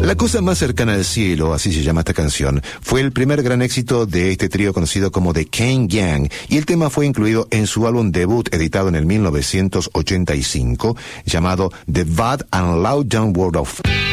La cosa más cercana al cielo, así se llama esta canción, fue el primer gran éxito de este trío conocido como The Kane Gang, y el tema fue incluido en su álbum debut editado en el 1985, llamado The Bad and Loud Young World of...